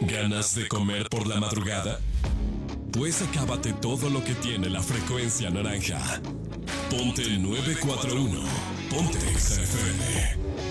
¿Ganas de comer por la madrugada? Pues acábate todo lo que tiene la frecuencia naranja. Ponte 941. Ponte XFM.